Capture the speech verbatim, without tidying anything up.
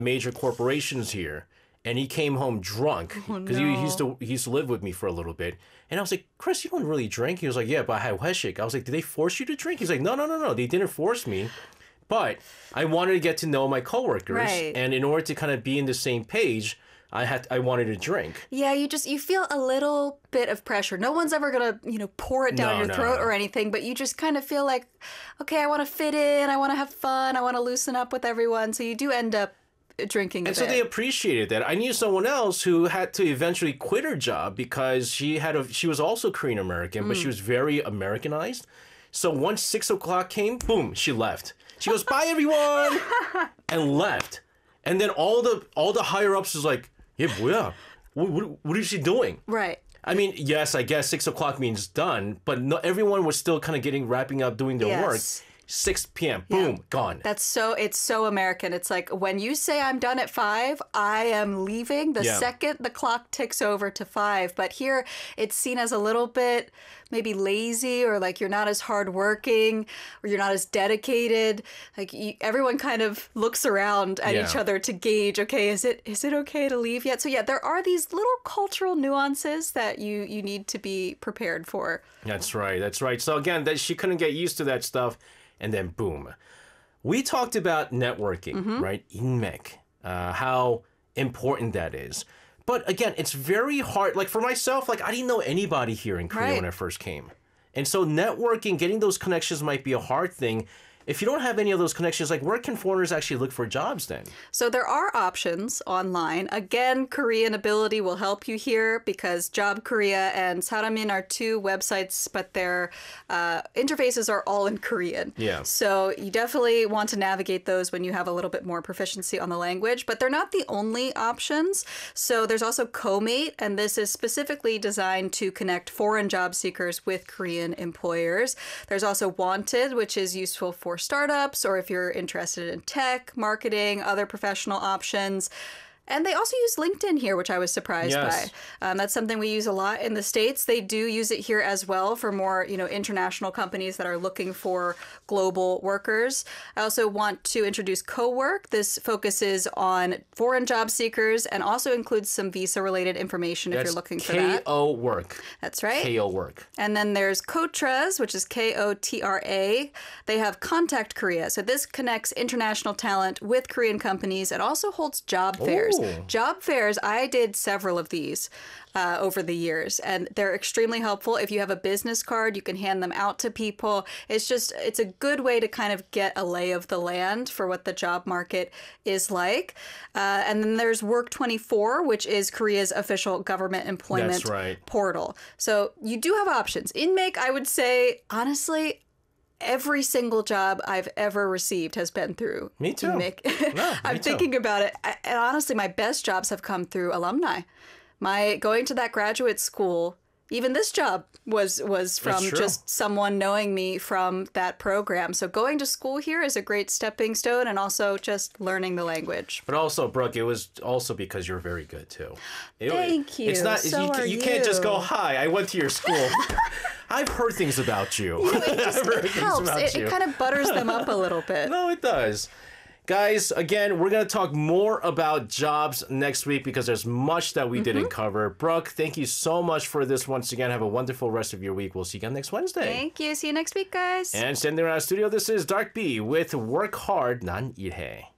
major corporations here, and he came home drunk because Oh, no. he, he used to he used to live with me for a little bit. And I was like, Chris, you don't really drink. He was like, yeah, but I had Heshik. I was like, did they force you to drink? He's like, no, no, no, no, they didn't force me. But I wanted to get to know my coworkers, Right. and in order to kind of be in the same page, I had I wanted to drink. Yeah, you just you feel a little bit of pressure. No one's ever gonna, you know, pour it down No, your no, throat no. or anything, but you just kind of feel like, okay, I want to fit in, I want to have fun, I want to loosen up with everyone. So you do end up drinking a And bit. so they appreciated that. I knew someone else who had to eventually quit her job because she had a she was also Korean American, but she was very Americanized. So once six o'clock came, boom, she left. She goes, bye everyone, and left. And then all the all the higher ups was like, yeah, 뭐야? What, what, what is she doing? Right. I mean, yes, I guess six o'clock means done, but no, everyone was still kind of getting wrapping up, doing their Yes. work. six p.m. Boom, gone. That's so, it's so American. It's like when you say I'm done at five, I am leaving the Yeah. second the clock ticks over to five. But here it's seen as a little bit maybe lazy, or like you're not as hardworking, or you're not as dedicated. Like you, everyone kind of looks around at Yeah. each other to gauge, okay, is it is it okay to leave yet? So yeah, there are these little cultural nuances that you you need to be prepared for. That's right. That's right. So again, that she couldn't get used to that stuff, and then boom. We talked about networking, right? 인맥, uh, how important that is. But again, it's very hard. Like for myself, like I didn't know anybody here in Korea Right. when I first came, and so networking, getting those connections might be a hard thing. If you don't have any of those connections, like where can foreigners actually look for jobs then? So there are options online. Again, Korean Ability will help you here because Job Korea and Saramin are two websites, but their uh, interfaces are all in Korean. Yeah. So you definitely want to navigate those when you have a little bit more proficiency on the language, but they're not the only options. So there's also Komate, and this is specifically designed to connect foreign job seekers with Korean employers. There's also Wanted, which is useful for startups, or if you're interested in tech, marketing, other professional options. And they also use LinkedIn here, which I was surprised Yes. by. Um, that's something we use a lot in the States. They do use it here as well for more, you know, international companies that are looking for global workers. I also want to introduce CoWork. This focuses on foreign job seekers and also includes some visa-related information if That's you're looking for that. K O work. That's right. K O work. And then there's Kotras, which is K O T R A. They have Contact Korea. So this connects international talent with Korean companies. It also holds job fairs. Ooh. Job fairs, I did several of these uh, over the years, and they're extremely helpful. If you have a business card, you can hand them out to people. It's just, it's a good way to kind of get a lay of the land for what the job market is like. Uh, and then there's Work twenty-four, which is Korea's official government employment That's right. portal. So you do have options. In Make, I would say, honestly, every single job I've ever received has been through Me too. Inmake. No, I'm me too. thinking about it. I- And honestly, my best jobs have come through alumni. My going to that graduate school, even this job was was from true. just someone knowing me from that program. So going to school here is a great stepping stone, and also just learning the language. But also, Brooke, it was also because you're very good too. It- Thank you. It's not So you, are you can't just go, you. "Hi, I went to your school." I've heard things about you. It just I've heard it things helps. about It, you. it kind of butters them up a little bit. No, it does. Guys, again, we're going to talk more about jobs next week because there's much that we didn't cover. Brooke, thank you so much for this once again. Have a wonderful rest of your week. We'll see you again next Wednesday. Thank you. See you next week, guys. And standing around the studio, this is Dark B with Work Hard, 난 일해.